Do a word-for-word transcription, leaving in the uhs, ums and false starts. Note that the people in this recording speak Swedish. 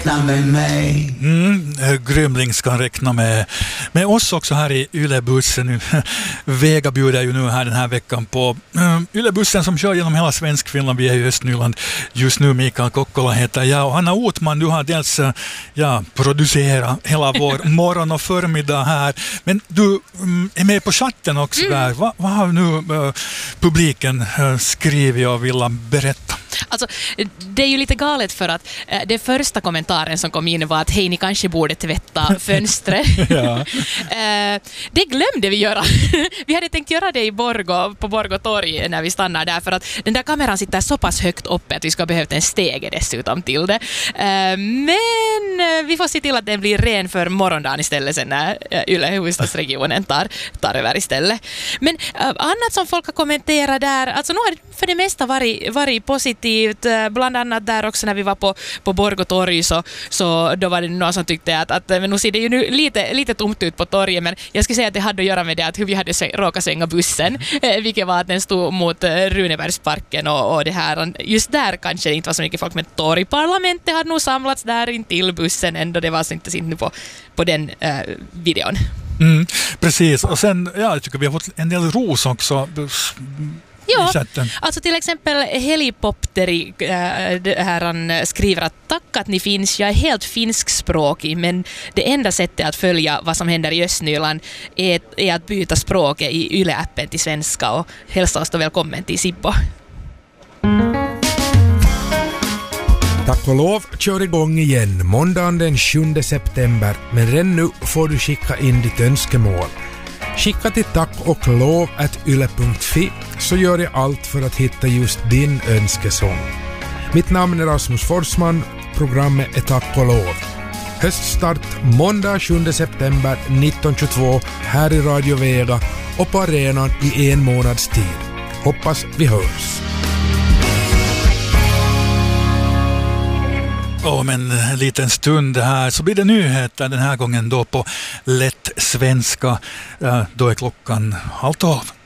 Med mig. Mm, Grymling ska räkna med, med oss också här i Ylebussen. Vega bjuder ju nu här den här veckan på um, Ylebussen som kör genom hela Svenskfinland. Vi är i Östnyland just nu. Mikael Kokkola heter jag och Hanna Otman, du har dels uh, ja, producerat hela vår morgon och förmiddag här. Men du um, är med på chatten också mm. där. Va, vad har nu uh, publiken uh, skrivit och vill berätta? Alltså, det är ju lite galet för att eh, det första kommentaren som kom in var att hej, ni kanske borde tvätta fönstret. Ja. eh, det glömde vi göra. Vi hade tänkt göra det i Borgå, på Borgå torg när vi stannar där, för att den där kameran sitter så pass högt uppe att vi ska ha behövt en stege dessutom till det. Eh, men eh, vi får se till att den blir ren för morgondagen istället sen när eh, Yle huvudstadsregionen tar, tar över istället. Men eh, annat som folk har kommenterat där, alltså nu har det för det mesta varit, varit positivt. Bland annat där också när vi var på, på Borgå torg så, så då var det någon som tyckte att, att men nu ser det ju nu lite, lite tomt ut på torget, men jag skulle säga att det hade att göra med det att hur vi hade råkat svänga bussen, eh, vilket var att den stod mot eh, Runebergsparken och, och det här. Just där kanske det inte var så mycket folk, men torgparlamentet hade nog samlats där in till bussen ändå. Det var så inte sitt på, på den eh, videon. Mm, precis, och sen ja, jag tycker vi har fått en del ros också. Ja, alltså till exempel Helikopteri äh, här han skriver att tack att ni finns, jag är helt finskspråkig, men det enda sättet att följa vad som händer i Östnyland är, är att byta språket i Yle-appen till svenska, och hälsa oss då välkommen till Sibbo. Tack och lov kör igång igen måndagen den sjunde september, men redan nu får du skicka in ditt önskemål. Skicka till tack och lov at yle punkt fi så gör jag allt för att hitta just din önskesång. Mitt namn är Rasmus Forsman, programmet är Tack och lov. Höststart måndag sjunde september nitton tjugotvå här i Radio Vega och på arenan i en månads tid. Hoppas vi hörs. Om en liten stund här så blir det nyheter den här gången då på lätt svenska. Då är klockan halv tolv.